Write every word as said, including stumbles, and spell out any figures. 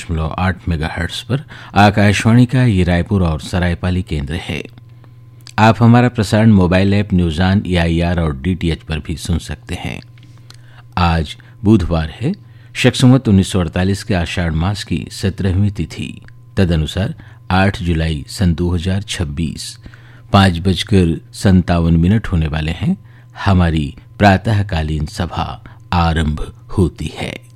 दशमलव आठ मेगाहर्ट्ज पर आकाशवाणी का ये रायपुर और सरायपाली केंद्र है। आप हमारा प्रसारण mobile app news on A I R और डी टी एच पर भी सुन सकते हैं। आज बुधवार है, शक संवत उन्नीस सौ अड़तालीस के आषाढ़ मास की सत्रहवीं तिथि, तदनुसार आठ जुलाई सन दो हजार छब्बीस। पाँच बजकर संतावन मिनट होने वाले हैं। हमारी प्रातःकालीन सभा आरंभ होती है।